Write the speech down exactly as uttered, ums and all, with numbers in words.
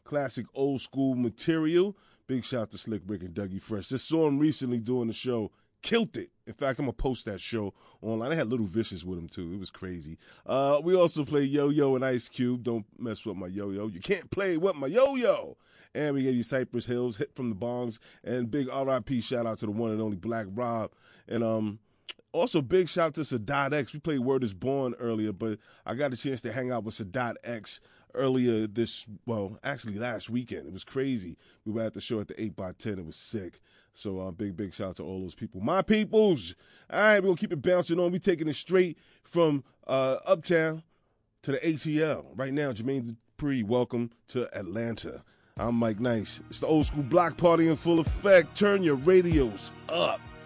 classic old school material. Big shout out to Slick Rick and Dougie Fresh. Just saw him recently doing the show. Killed it. In fact, I'm going to post that show online. They had Little Vicious with him, too. It was crazy. Uh, we also play Yo-Yo and Ice Cube. Don't mess with my Yo-Yo. You can't play with my Yo-Yo. And we gave you Cypress Hills, Hit from the Bongs. And big R I P shout out to the one and only Black Rob. And um, also big shout out to Sadat X. We played Word is Born earlier, but I got a chance to hang out with Sadat X earlier this, well, actually last weekend. It was crazy. We were at the show at the eight by ten. It was sick. So uh, big, big shout out to all those people. My peoples. All right, we're going to keep it bouncing on. We taking it straight from uh, Uptown to the A T L. Right now, Jermaine Dupri, welcome to Atlanta. I'm Mike Nice. It's the old school block party in full effect. Turn your radios up.